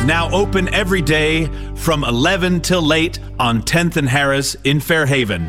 Now open every day from 11 till late on 10th and Harris in Fairhaven.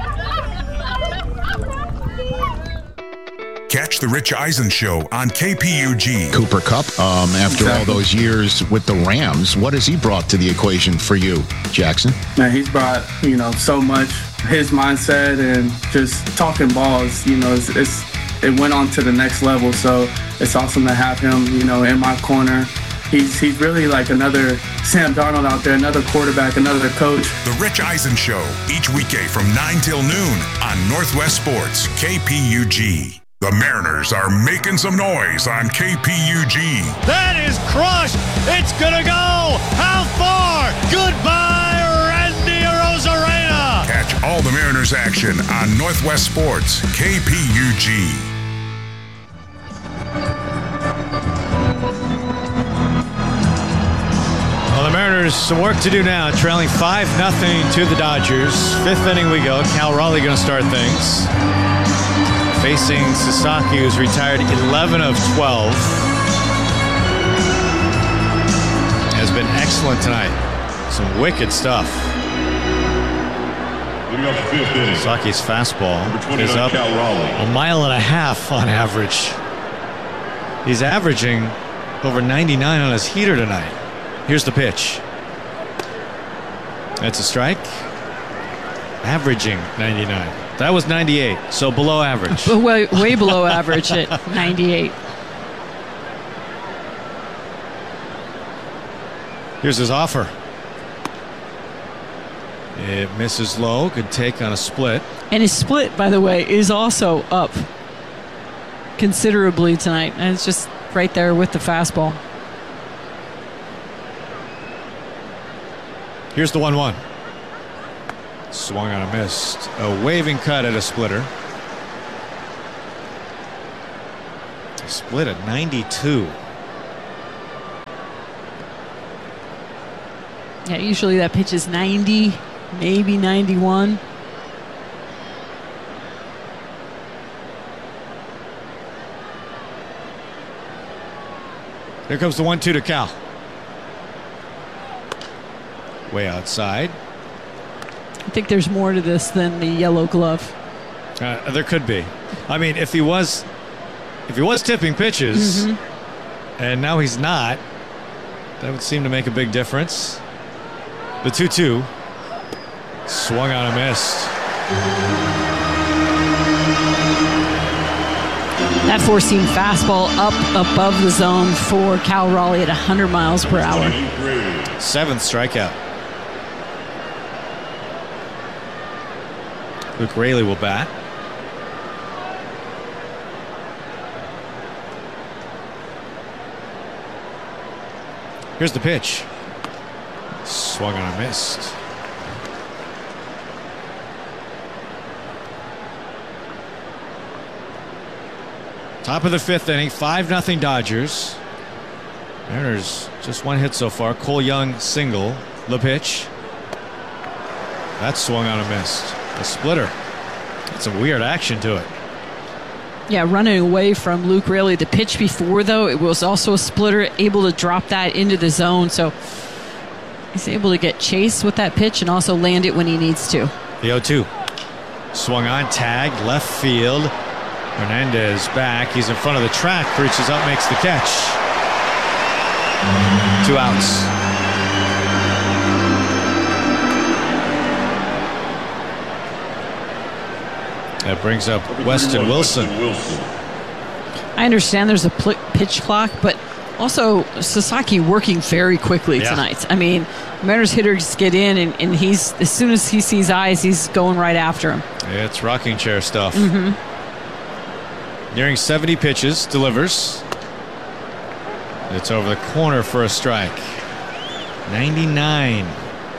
Catch the Rich Eisen Show on KPUG. Cooper Kupp, after all those years with the Rams, what has he brought to the equation for you, Jackson? Man, he's brought, so much. His mindset and just talking balls, it went on to the next level. So it's awesome to have him, in my corner. He's really like another Sam Darnold out there, another quarterback, another coach. The Rich Eisen Show, each weekday from 9 till noon on Northwest Sports, KPUG. The Mariners are making some noise on KPUG. That is crushed. It's going to go. How far? Goodbye, Randy Arozarena. Catch all the Mariners action on Northwest Sports, KPUG. Well, the Mariners, some work to do now. Trailing 5-0 to the Dodgers. Fifth inning we go. Cal Raleigh going to start things. Facing Sasaki, who's retired 11 of 12. Has been excellent tonight. Some wicked stuff. Sasaki's fastball is up 1.5 miles on average. He's averaging over 99 on his heater tonight. Here's the pitch. That's a strike. Averaging 99. That was 98, so below average. Way below average at 98. Here's his offer. It misses low. Good take on a split. And his split, by the way, is also up considerably tonight. And it's just right there with the fastball. Here's the 1-1. Swung on a missed. A waving cut at a splitter. Split at 92. Yeah, usually that pitch is 90, maybe 91. Here comes the 1-2 to Cal. Way outside. I think there's more to this than the yellow glove. There could be. I mean, if he was tipping pitches, and now he's not, that would seem to make a big difference. The 2-2 swung on a missed. That four-seam fastball up above the zone for Cal Raleigh at 100 miles per hour. 7th strikeout. Luke Raley will bat. Here's the pitch. Swung on a missed. Top of the 5th inning, 5-0 Dodgers. Mariners just one hit so far. Cole Young single. The pitch. That swung on a missed. A splitter. That's some weird action to it. Yeah, running away from Luke Raley. The pitch before, though, it was also a splitter, able to drop that into the zone. So he's able to get chase with that pitch and also land it when he needs to. The 0-2. Swung on, tagged, left field. Hernandez back. He's in front of the track. Reaches up, makes the catch. 2 outs. That brings up Weston Wilson. I understand there's a pitch clock, but also Sasaki working very quickly tonight. I mean, Mariners hitters get in, and he's, as soon as he sees eyes, he's going right after him. It's rocking chair stuff. Nearing 70 pitches, delivers. It's over the corner for a strike. 99.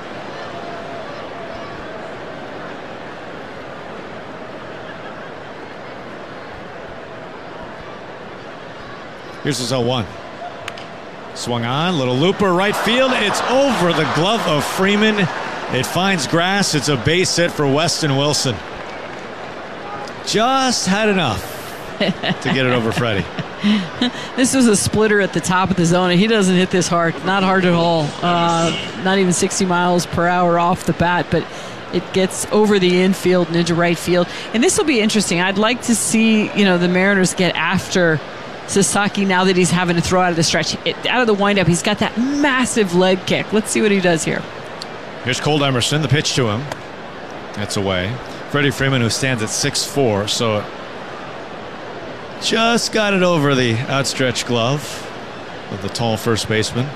Here's his 0-1. Swung on, little looper, right field. It's over the glove of Freeman. It finds grass. It's a base hit for Weston Wilson. Just had enough to get it over Freddie. This was a splitter at the top of the zone, and he doesn't hit this hard. Not hard at all. Not even 60 miles per hour off the bat, but it gets over the infield and into right field. And this will be interesting. I'd like to see, the Mariners get after Sasaki now that he's having to throw out of the stretch. Out of the windup, he's got that massive leg kick. Let's see what he does here. Here's Cole Emerson, the pitch to him. That's away. Freddie Freeman, who stands at 6'4", so just got it over the outstretched glove of the tall first baseman.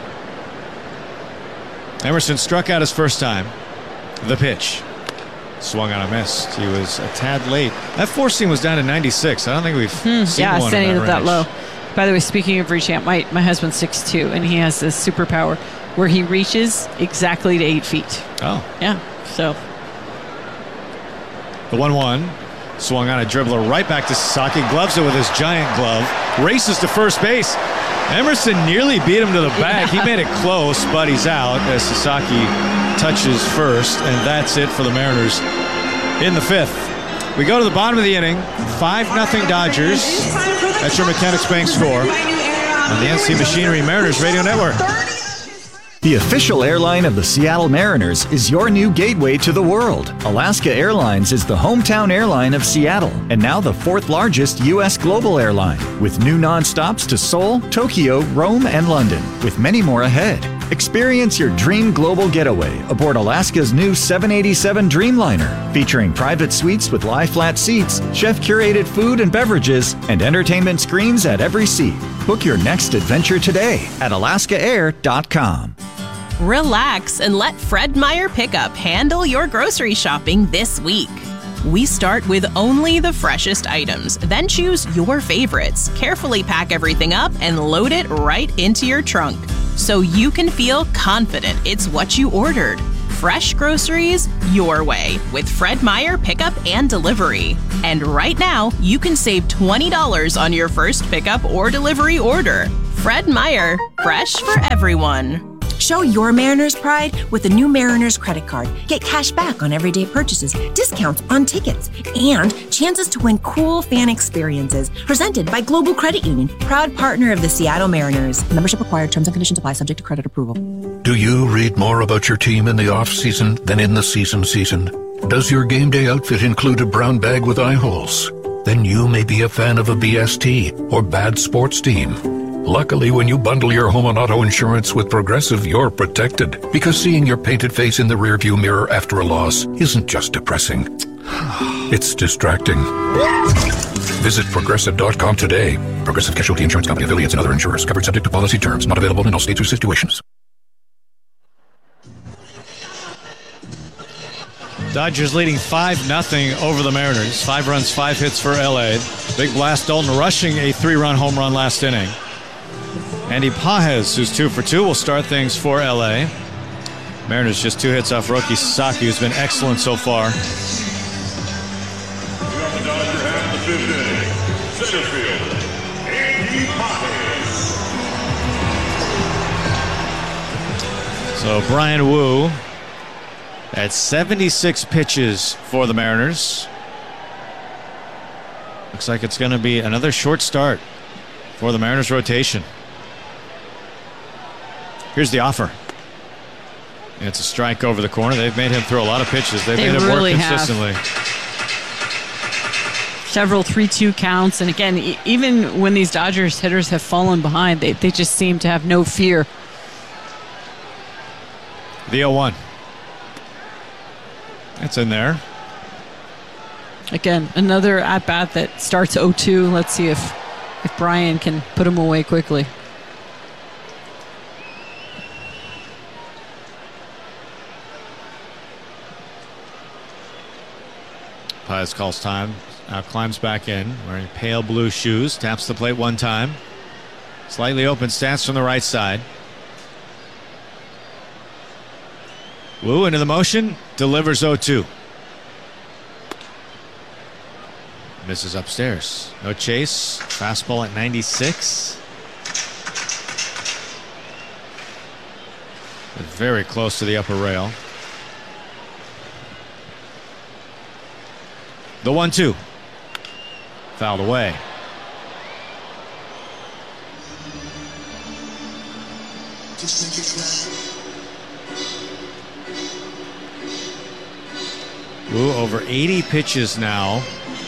Emerson struck out his first time. The pitch. Swung on a miss. He was a tad late. That four seam was down to 96. I don't think we've seen one standing in that low. By the way, speaking of reaching out, my husband's 6'2", and he has this superpower where he reaches exactly to 8 feet. Oh. Yeah, so. The 1-1. Swung on a dribbler right back to Sasaki. Gloves it with his giant glove. Races to first base. Emerson nearly beat him to the bag. He made it close, but he's out as Sasaki touches first, and that's it for the Mariners in the fifth. We go to the bottom of the inning. 5-0 Dodgers. That's your Mechanics Bank score on the NC Machinery Mariners Radio Network. The official airline of the Seattle Mariners is your new gateway to the world. Alaska Airlines is the hometown airline of Seattle and now the 4th largest U.S. global airline, with new nonstops to Seoul, Tokyo, Rome, and London, with many more ahead. Experience your dream global getaway aboard Alaska's new 787 Dreamliner, featuring private suites with lie-flat seats, chef-curated food and beverages, and entertainment screens at every seat. Book your next adventure today at alaskaair.com. Relax and let Fred Meyer Pickup handle your grocery shopping this week. We start with only the freshest items, then choose your favorites, carefully pack everything up, and load it right into your trunk, so you can feel confident it's what you ordered. Fresh groceries your way with Fred Meyer Pickup and Delivery. And right now, you can save $20 on your first pickup or delivery order. Fred Meyer, fresh for everyone. Show your Mariners pride with the new Mariners credit card. Get cash back on everyday purchases, discounts on tickets, and chances to win cool fan experiences. Presented by Global Credit Union, proud partner of the Seattle Mariners. Membership required. Terms and conditions apply. Subject to credit approval. Do you read more about your team in the off-season than in the season? Does your game day outfit include a brown bag with eye holes? Then you may be a fan of a BST or bad sports team. Luckily, when you bundle your home and auto insurance with Progressive, you're protected. Because seeing your painted face in the rearview mirror after a loss isn't just depressing. It's distracting. Visit Progressive.com today. Progressive Casualty Insurance Company, affiliates, and other insurers. Covered subject to policy terms. Not available in all states or situations. Dodgers leading 5-0 over the Mariners. 5 runs, 5 hits for LA. Big blast, Dalton rushing a 3-run home run last inning. Andy Pages, who's 2 for 2, will start things for LA. Mariners just 2 hits off Roki Sasaki, who's been excellent so far. So Brian Wu at 76 pitches for the Mariners. Looks like it's going to be another short start for the Mariners rotation. Here's the offer. It's a strike over the corner. They've made him throw a lot of pitches. They've made him really work consistently. Several 3-2 counts. And again, even when these Dodgers hitters have fallen behind, they just seem to have no fear. The 0-1. That's in there. Again, another at-bat that starts 0-2. Let's see if Brian can put him away quickly. Paez calls time. Now climbs back in, wearing pale blue shoes. Taps the plate one time. Slightly open stance from the right side. Wu into the motion. Delivers 0-2. Misses upstairs. No chase. Fastball at 96. Very close to the upper rail. The 1-2. Fouled away. Woo, over 80 pitches now.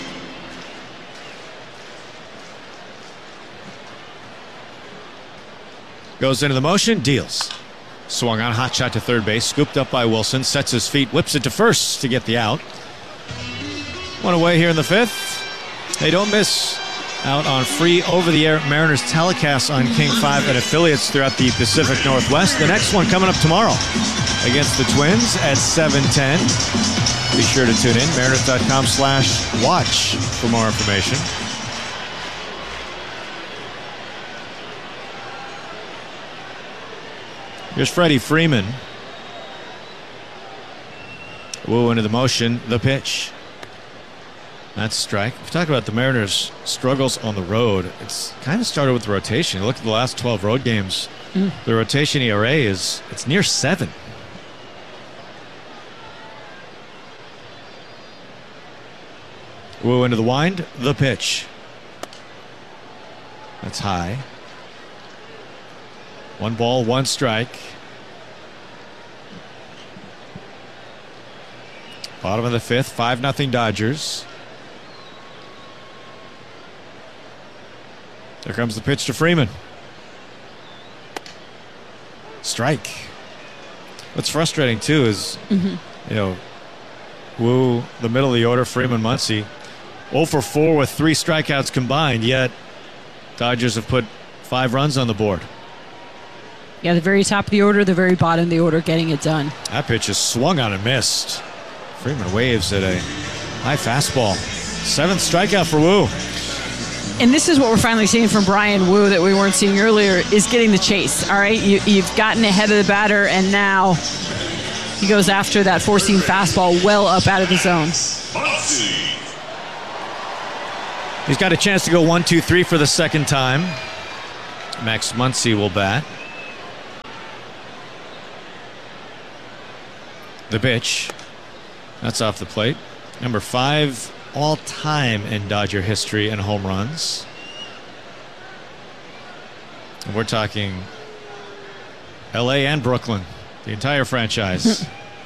Goes into the motion, deals. Swung on, hot shot to third base, scooped up by Wilson, sets his feet, whips it to first to get the out. One away here in the fifth. They don't miss out on free over-the-air Mariners telecast on King 5 and affiliates throughout the Pacific Northwest. The next one coming up tomorrow against the Twins at 7:10. Be sure to tune in, mariners.com/watch for more information. Here's Freddie Freeman. Woo into the motion, the pitch. That's strike. We talked about the Mariners' struggles on the road. It's kind of started with the rotation. Look at the last 12 road games. The rotation ERA it's near 7. Woo into the wind, the pitch. That's high. 1 ball, 1 strike. Bottom of the fifth, 5-0 Dodgers. There comes the pitch to Freeman. Strike. What's frustrating too is, Woo, the middle of the order, Freeman, Muncy, 0 for 4 with 3 strikeouts combined, yet Dodgers have put 5 runs on the board. Yeah, the very top of the order, the very bottom of the order, getting it done. That pitch is swung on and missed. Freeman waves at a high fastball. 7th strikeout for Woo. And this is what we're finally seeing from Bryan Woo that we weren't seeing earlier, is getting the chase, all right? You've gotten ahead of the batter, and now he goes after that four-seam fastball well up out of the zone. He's got a chance to go 1-2-3 for the second time. Max Muncy will bat. The pitch. That's off the plate. Number 5 all-time in Dodger history in home runs. And we're talking LA and Brooklyn, the entire franchise.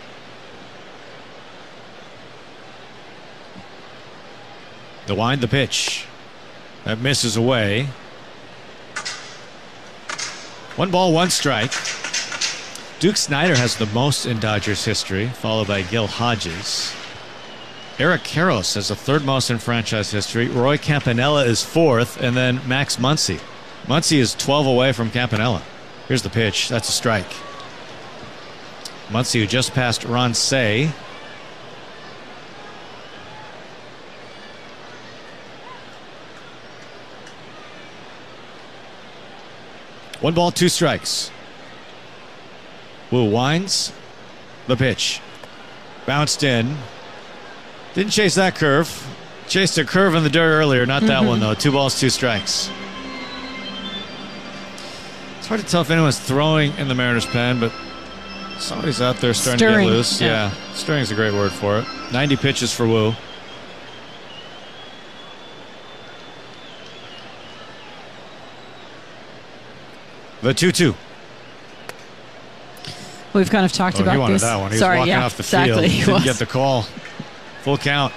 The wind, the pitch. That misses away. 1 ball, 1 strike. Duke Snider has the most in Dodgers history, followed by Gil Hodges. Eric Karros has the 3rd most in franchise history. Roy Campanella is 4th, and then Max Muncy. Muncy is 12 away from Campanella. Here's the pitch. That's a strike. Muncy, who just passed Ron Cey. One ball, 2 strikes. Woo winds. The pitch. Bounced in. Didn't chase that curve. Chased a curve in the dirt earlier. Not that one, though. 2 balls, 2 strikes. It's hard to tell if anyone's throwing in the Mariners' pen, but somebody's out there starting to get loose. Yeah. Stirring is a great word for it. 90 pitches for Woo. The 2-2. We've kind of talked about he wanted this. That one. He was walking off the field. Didn't get the call. Full count.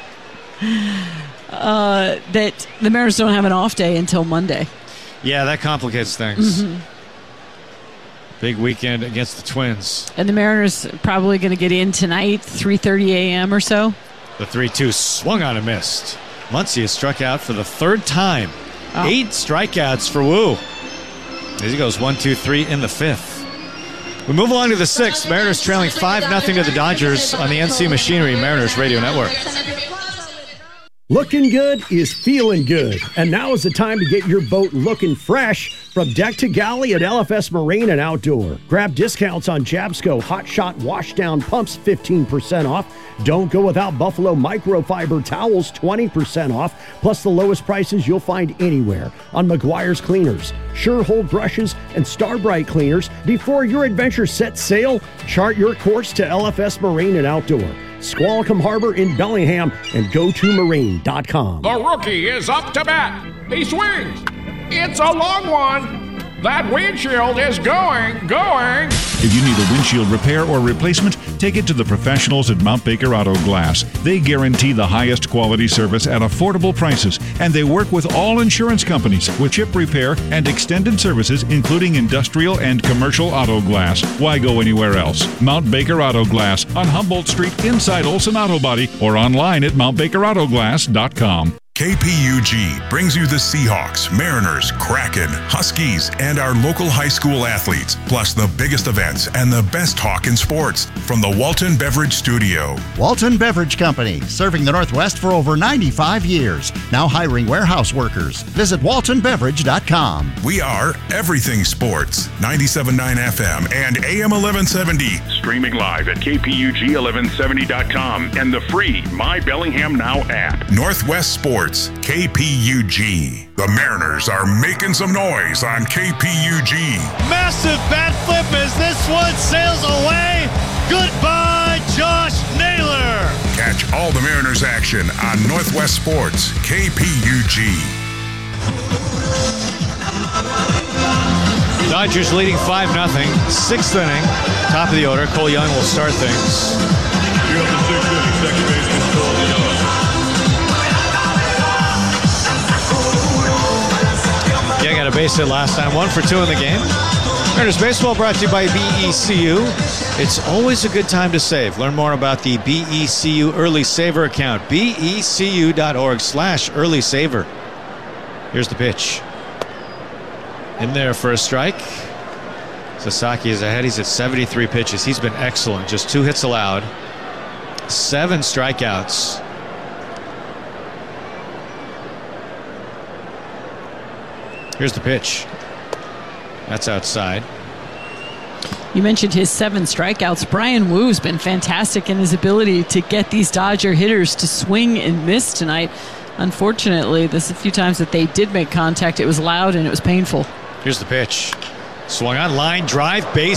That the Mariners don't have an off day until Monday. Yeah, that complicates things. Big weekend against the Twins. And the Mariners probably going to get in tonight, 3:30 a.m. or so. The 3-2 swung on and missed. Muncy is struck out for the 3rd time. 8 strikeouts for Woo. As he goes 1-2-3 in the 5th. We move along to the 6th. Mariners trailing 5-0 to the Dodgers on the NC Machinery Mariners Radio Network. Looking good is feeling good. And now is the time to get your boat looking fresh from deck to galley at LFS Marine and Outdoor. Grab discounts on Jabsco Hot Shot Washdown Pumps 15% off. Don't go without Buffalo Microfiber Towels 20% off. Plus the lowest prices you'll find anywhere on Meguiar's Cleaners, Sure Hold Brushes, and Starbright Cleaners. Before your adventure sets sail, chart your course to LFS Marine and Outdoor, Squalicum Harbor in Bellingham, and GoToMarine.com. The rookie is up to bat. He swings. It's a long one. That windshield is going. If you need a windshield repair or replacement, take it to the professionals at Mount Baker Auto Glass. They guarantee the highest quality service at affordable prices, and they work with all insurance companies with chip repair and extended services, including industrial and commercial auto glass. Why go anywhere else? Mount Baker Auto Glass on Humboldt Street inside Olson Auto Body or online at mountbakerautoglass.com. KPUG brings you the Seahawks, Mariners, Kraken, Huskies, and our local high school athletes, plus the biggest events and the best talk in sports from the Walton Beverage Studio. Walton Beverage Company, serving the Northwest for over 95 years. Now hiring warehouse workers. Visit waltonbeverage.com. We are Everything Sports, 97.9 FM and AM 1170. Streaming live at KPUG1170.com and the free My Bellingham Now app. Northwest Sports, KPUG. The Mariners are making some noise on KPUG. Massive bat flip as this one sails away. Goodbye, Josh Naylor. Catch all the Mariners action on Northwest Sports, KPUG. Dodgers leading 5-0. Sixth inning. Top of the order. Cole Young will start things. You're up to sixth inning. Second baseman Cole Young. Young got a base hit last time. 1 for 2 in the game. Mariners Baseball brought to you by BECU. It's always a good time to save. Learn more about the BECU Early Saver account. BECU.org/Early Saver. Here's the pitch. In there for a strike. Sasaki is ahead. He's at 73 pitches. He's been excellent. Just 2 hits allowed. 7 strikeouts. Here's the pitch. That's outside. You mentioned his 7 strikeouts. Brian Woo's been fantastic in his ability to get these Dodger hitters to swing and miss tonight. Unfortunately, there's a few times that they did make contact. It was loud and it was painful. Here's the pitch. Swung on, line drive, base